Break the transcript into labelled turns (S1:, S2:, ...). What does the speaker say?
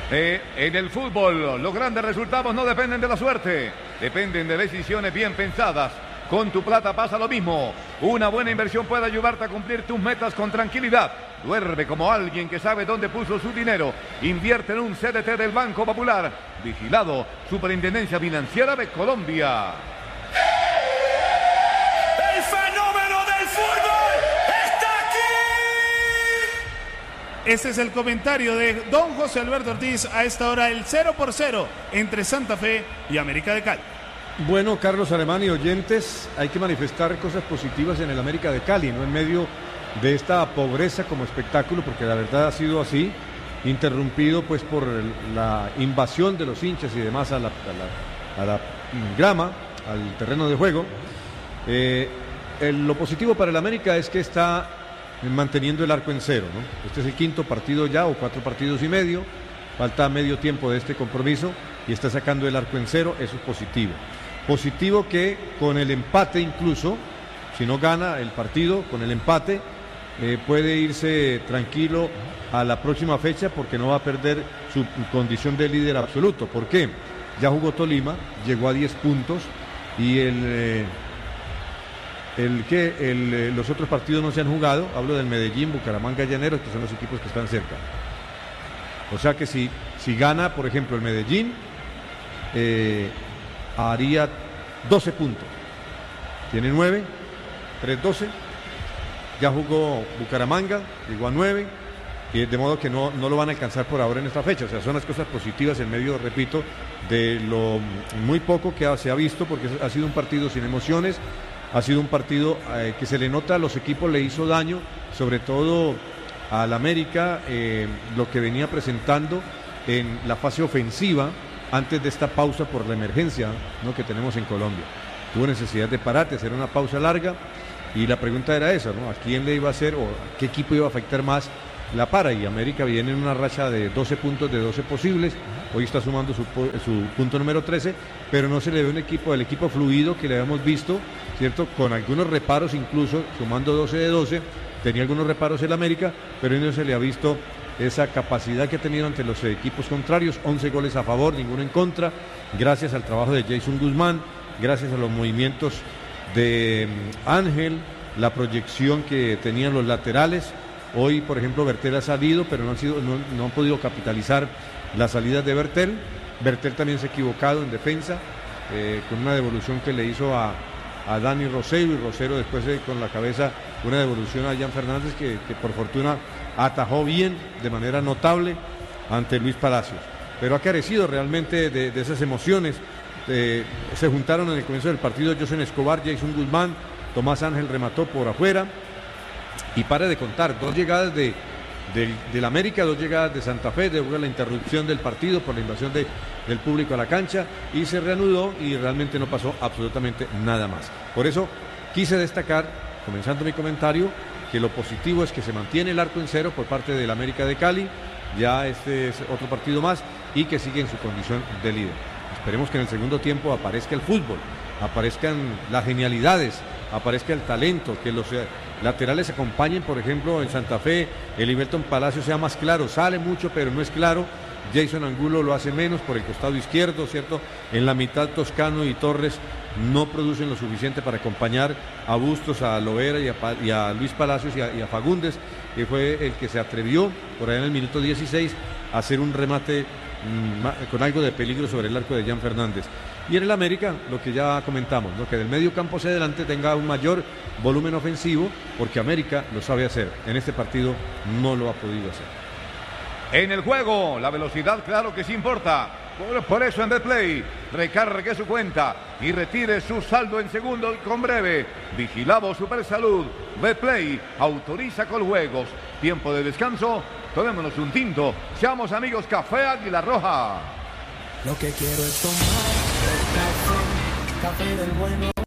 S1: En el fútbol, los grandes resultados no dependen de la suerte, dependen de decisiones bien pensadas. Con tu plata pasa lo mismo. Una buena inversión puede ayudarte a cumplir tus metas con tranquilidad. Duerme como alguien que sabe dónde puso su dinero. Invierte en un CDT del Banco Popular. Vigilado, Superintendencia Financiera de Colombia.
S2: ¡El fenómeno del fútbol está aquí!
S3: Este es el comentario de don José Alberto Ortiz. A esta hora el 0-0 entre Santa Fe y América de Cali.
S4: Bueno, Carlos Alemán y oyentes, hay que manifestar cosas positivas en el América de Cali, ¿no? En medio de esta pobreza como espectáculo, porque la verdad ha sido así, interrumpido pues por la invasión de los hinchas y demás a la grama, al terreno de juego. Lo positivo para el América es que está manteniendo el arco en cero, ¿no? Este es el quinto partido ya, o 4 partidos y medio, falta medio tiempo de este compromiso y está sacando el arco en cero, eso es positivo. Positivo que con el empate incluso, si no gana el partido, con el empate puede irse tranquilo a la próxima fecha porque no va a perder su condición de líder absoluto. ¿Por qué? Ya jugó Tolima, llegó a 10 puntos y los otros partidos no se han jugado. Hablo del Medellín, Bucaramanga, Llaneros, que son los equipos que están cerca. O sea que si gana, por ejemplo, el Medellín, haría 12 puntos. Tiene 9, 3-12. Ya jugó Bucaramanga, llegó a 9. Y de modo que no lo van a alcanzar por ahora en esta fecha. O sea, son las cosas positivas en medio, repito, de lo muy poco que se ha visto, porque ha sido un partido sin emociones. Ha sido un partido que se le nota a los equipos, le hizo daño, sobre todo al América, lo que venía presentando en la fase ofensiva antes de esta pausa por la emergencia, ¿no?, que tenemos en Colombia. Tuvo necesidad de parate, hacer una pausa larga, y la pregunta era esa, ¿no? ¿A quién le iba a hacer o a qué equipo iba a afectar más la para? Y América viene en una racha de 12 puntos de 12 posibles, hoy está sumando su punto número 13, pero no se le ve un equipo, el equipo fluido que le habíamos visto, ¿cierto? Con algunos reparos incluso, sumando 12 de 12, tenía algunos reparos el América, pero no se le ha visto esa capacidad que ha tenido ante los equipos contrarios. 11 goles a favor, ninguno en contra, gracias al trabajo de Jason Guzmán, gracias a los movimientos de Ángel, la proyección que tenían los laterales. Hoy, por ejemplo, Bertel ha salido, pero no han podido capitalizar las salidas de Bertel. Bertel también se ha equivocado en defensa, con una devolución que le hizo a Dani Rosero, y Rosero después con la cabeza una devolución a Jan Fernández que por fortuna atajó bien, de manera notable, ante Luis Palacios. Pero ha carecido realmente de esas emociones. Se juntaron en el comienzo del partido Josen Escobar, Jason Guzmán, Tomás Ángel remató por afuera, y pare de contar, 2 llegadas del América, 2 llegadas de Santa Fe, debido a la interrupción del partido por la invasión del público a la cancha, y se reanudó y realmente no pasó absolutamente nada más. Por eso quise destacar, comenzando mi comentario, que lo positivo es que se mantiene el arco en cero por parte del América de Cali, ya este es otro partido más, y que sigue en su condición de líder. Esperemos que en el segundo tiempo aparezca el fútbol, aparezcan las genialidades, aparezca el talento, que los laterales acompañen. Por ejemplo, en Santa Fe, el Iberton Palacio sea más claro, sale mucho pero no es claro. Jason Angulo lo hace menos por el costado izquierdo, ¿cierto? En la mitad Toscano y Torres no producen lo suficiente para acompañar a Bustos, a Lovera y a Luis Palacios y a Fagundes, que fue el que se atrevió por ahí en el minuto 16 a hacer un remate con algo de peligro sobre el arco de Jan Fernández. Y en el América, lo que ya comentamos, ¿no?, que del medio campo hacia adelante tenga un mayor volumen ofensivo, porque América lo sabe hacer. En este partido no lo ha podido hacer.
S1: En el juego, la velocidad claro que sí importa. Por eso en Betplay, recargue su cuenta y retire su saldo en segundo y con breve. Vigilado Supersalud. Betplay autoriza con juegos. Tiempo de descanso. Tomémonos un tinto. Seamos amigos. Café Águila Roja.
S5: Lo que quiero es tomar café del bueno.